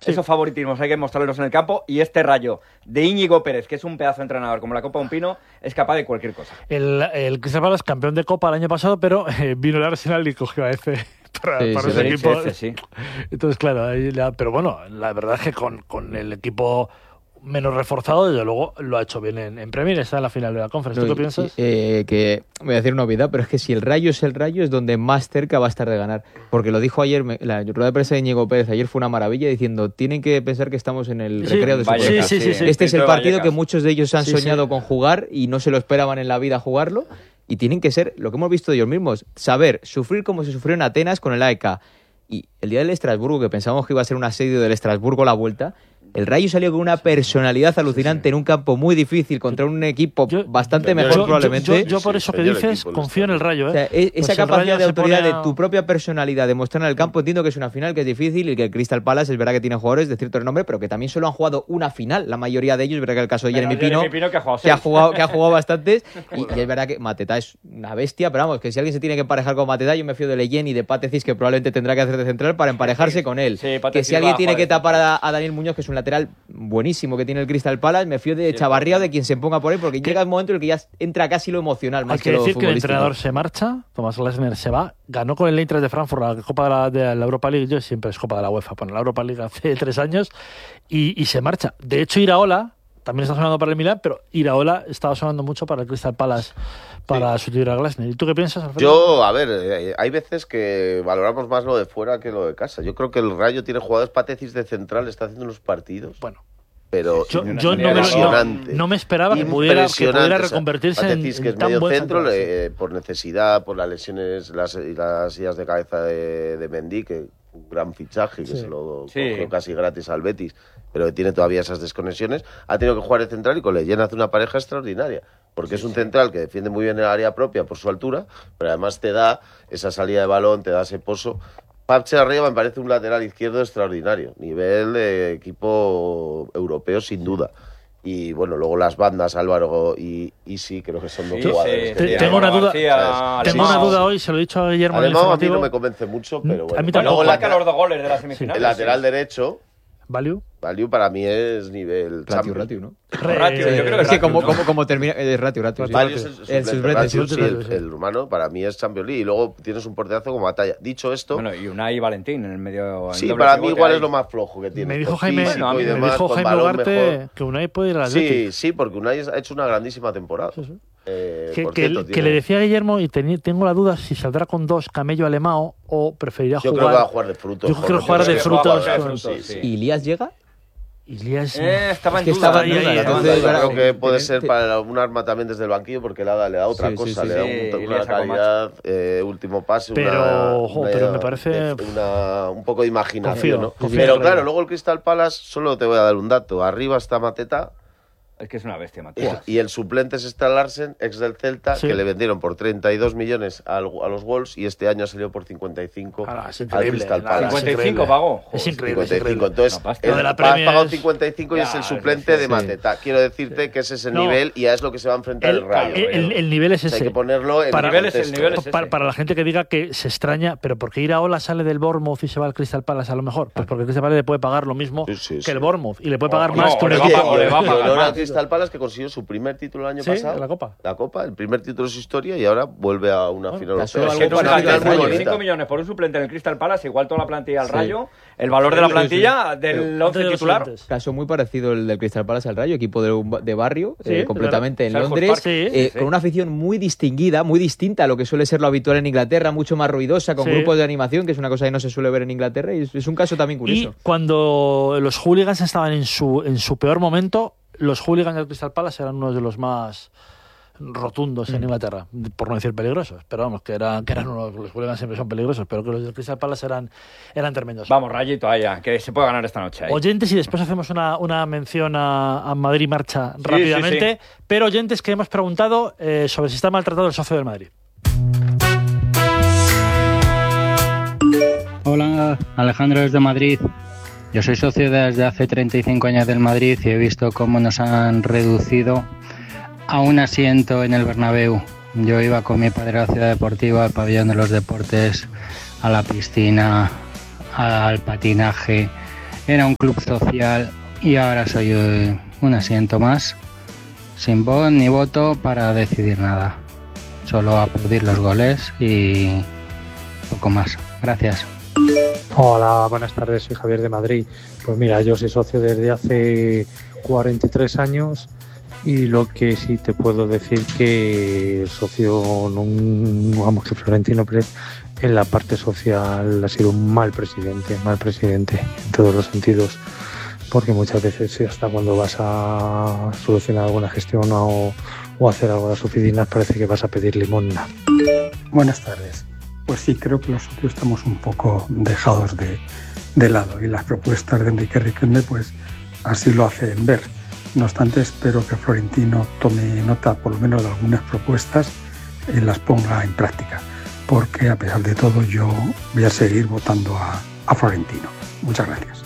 Esos favoritismos hay que mostrarlos en el campo y este Rayo de Íñigo Pérez, que es un pedazo de entrenador como la Copa de un Pino, es capaz de cualquier cosa. El Crystal Palace campeón de Copa el año pasado, pero vino el Arsenal y cogió a F para ese equipo. Sí. Entonces, claro, pero bueno, la verdad es que con el equipo menos reforzado, desde luego lo ha hecho bien en Premier, está en la final de la Conference. ¿Tú qué piensas? Que voy a decir una obviedad, pero es que si el Rayo es el Rayo es donde más cerca va a estar de ganar, porque lo dijo ayer, la rueda de prensa de Íñigo Pérez ayer fue una maravilla diciendo, tienen que pensar que estamos en el recreo de su Vallecas, época. Sí. Este es el partido que muchos de ellos han Sí, soñado con jugar y no se lo esperaban en la vida jugarlo, y tienen que ser, lo que hemos visto de ellos mismos, saber sufrir como se sufrió en Atenas con el AEK. Y el día del Estrasburgo, que pensábamos que iba a ser un asedio del Estrasburgo a la vuelta, el Rayo salió con una personalidad alucinante en un campo muy difícil contra un equipo bastante mejor probablemente. Yo por eso que dices, confío en el Rayo. O sea, esa Pues capacidad de autoridad pone de tu propia personalidad de mostrar en el campo, entiendo que es una final que es difícil y que el Crystal Palace es verdad que tiene jugadores de cierto renombre, pero que también solo han jugado una final. La mayoría de ellos, es verdad que el caso de Jeremy Pino, que ha jugado bastantes, y es verdad que Mateta es una bestia, pero vamos, que si alguien se tiene que emparejar con Mateta, yo me fío de Leyen y de Patecis, que probablemente tendrá que hacer de central para emparejarse con él. Que si alguien tiene que tapar a Daniel Muñoz, que es un lateral buenísimo que tiene el Crystal Palace, me fío de Chavarría o de quien se ponga por ahí, porque llega un momento en el que ya entra casi lo emocional más que lo futbolístico. Hay que decir que el entrenador se marcha, Thomas Glasner se va, ganó con el Eintracht de Frankfurt la Copa de la Europa League, yo siempre es Copa de la UEFA, bueno, la Europa League hace 3 años, y se marcha. De hecho, Iraola también está sonando para el Milan, pero Iraola estaba sonando mucho para el Crystal Palace para sustituir a Glasner. ¿Y tú qué piensas, Alfredo? Yo, a ver, hay veces que valoramos más lo de fuera que lo de casa. Yo creo que el Rayo tiene jugadores. Patecis de central, está haciendo unos partidos. Bueno. Pero yo no me esperaba que pudiera reconvertirse Patecis, que es tan medio buen centro, central, por necesidad, por las lesiones, las sillas de cabeza de Mendy, que un gran fichaje, que se lo cogió casi gratis al Betis, pero que tiene todavía esas desconexiones, ha tenido que jugar de central y con Leyen hace una pareja extraordinaria, porque es un central que defiende muy bien el área propia por su altura, pero además te da esa salida de balón, te da ese pozo. Pache arriba me parece un lateral izquierdo extraordinario, nivel de equipo europeo sin duda. Y bueno, luego las bandas, Álvaro y sí, creo que son dos jugadores. Tengo una duda hoy, se lo he dicho a Guillermo. Además, a mí no me convence mucho, pero bueno. A mí luego marca los 2 goles de la semifinal. El lateral derecho. ¿Value? Value para mí es nivel ratio, Yo ¿no? creo que es que como termina es ratio. Value es el rumano para mí es Champions League y luego tienes un porterazo como Batalla. Dicho esto, bueno, y Unai Valentín en el medio. Sí, para mí igual es lo más flojo que tiene. Me dijo Jaime Ugarte que Unai puede ir al Atlético. Sí, porque Unai ha hecho una grandísima temporada. Sí. Que le decía a Guillermo, y tengo la duda si saldrá con 2 Camello Alemão o preferirá jugar. Yo creo que va a jugar de frutos. Yo creo que jugar de frutos. ¿Y Ilías llega? Ilías estaba en duda. Entonces, creo que puede ser para un arma también desde el banquillo porque le da otra cosa, le da una calidad, último pase, pero me parece un poco de imaginación, ¿no? Confío, pero claro, luego el Crystal Palace, solo te voy a dar un dato, arriba está Mateta. Es que es una bestia, Matías. Y el suplente es Stan Larsen, ex del Celta, que le vendieron por 32 millones a los Wolves y este año ha salido por 55 al Crystal Palace. 55 pagó. Es increíble. 55. Entonces, has pagado 55 y es el suplente de Mateta. Quiero decirte que ese es el nivel y es lo que se va a enfrentar el Rayo. El nivel es ese. Hay que ponerlo en el nivel es ese. Para la gente que diga que se extraña, pero ¿por qué Iraola sale del Bournemouth y se va al Crystal Palace a lo mejor? Pues porque el Crystal Palace le puede pagar lo mismo que el Bournemouth y le puede pagar más que un equipo. Le va a pagar más. Crystal Palace que consiguió su primer título el año pasado. La Copa, el primer título de su historia y ahora vuelve a una final. Es que 5 millones por un suplente en el Crystal Palace, igual toda la plantilla al Rayo, el valor de la plantilla del 11 titular. Caso muy parecido el del Crystal Palace al Rayo, equipo de barrio, completamente en Londres, con una afición muy distinguida, muy distinta a lo que suele ser lo habitual en Inglaterra, mucho más ruidosa, con grupos de animación, que es una cosa que no se suele ver en Inglaterra y es un caso también curioso. Y cuando los hooligans estaban en su peor momento, los hooligans del Crystal Palace eran uno de los más rotundos en Inglaterra, por no decir peligrosos, pero vamos, que eran unos, los hooligans siempre son peligrosos, pero que los del Crystal Palace eran tremendos. Vamos, Rayito, allá, que se puede ganar esta noche. Ahí. Oyentes, y después hacemos una mención a Madrid Marcha rápidamente, pero oyentes que hemos preguntado sobre si está maltratado el socio del Madrid. Hola, Alejandro desde Madrid. Yo soy socio desde hace 35 años del Madrid y he visto cómo nos han reducido a un asiento en el Bernabéu. Yo iba con mi padre a la ciudad deportiva, al pabellón de los deportes, a la piscina, al patinaje era un club social y ahora soy un asiento más, sin voz ni voto para decidir nada. Solo aplaudir los goles y poco más. Gracias. Hola, buenas tardes, soy Javier de Madrid. Pues mira, yo soy socio desde hace 43 años y lo que sí te puedo decir que el socio, vamos, que Florentino Pérez en la parte social ha sido un mal presidente en todos los sentidos, porque muchas veces hasta cuando vas a solucionar alguna gestión o hacer algo en las oficinas parece que vas a pedir limosna. Buenas tardes. Pues sí, creo que los socios estamos un poco dejados de lado y las propuestas de Enrique Riquelme pues así lo hacen ver. No obstante, espero que Florentino tome nota por lo menos de algunas propuestas y las ponga en práctica, porque a pesar de todo yo voy a seguir votando a Florentino. Muchas gracias.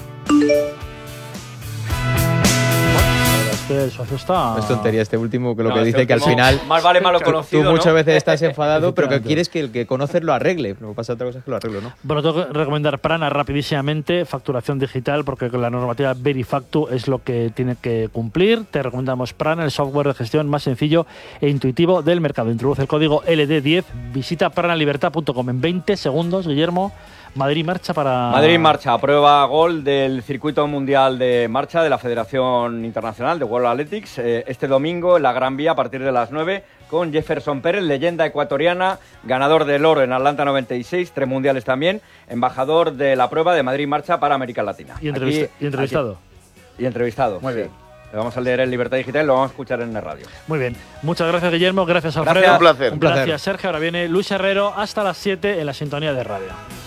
El socio está... Es tontería este último, que lo que dice que al final... Más vale malo conocido, tú muchas ¿no? veces estás enfadado, pero que quieres que el que conoces lo arregle. Lo que pasa otra cosa es que lo arreglo, ¿no? Bueno, tengo que recomendar Prana rapidísimamente, facturación digital, porque con la normativa Verifactu es lo que tiene que cumplir. Te recomendamos Prana, el software de gestión más sencillo e intuitivo del mercado. Introduce el código LD10, visita pranalibertad.com en 20 segundos, Guillermo. Madrid marcha Madrid marcha, prueba gol del circuito mundial de marcha de la Federación Internacional de World Athletics este domingo en la Gran Vía a partir de las 9 con Jefferson Pérez, leyenda ecuatoriana, ganador del oro en Atlanta 96, 3 mundiales también, embajador de la prueba de Madrid marcha para América Latina. Y entrevistado. Y entrevistado. Muy bien. Lo vamos a leer en Libertad Digital y lo vamos a escuchar en el radio. Muy bien. Muchas gracias, Guillermo. Gracias, Alfredo. Gracias. Un placer. Gracias, Sergio. Ahora viene Luis Herrero hasta las 7 en la sintonía de radio.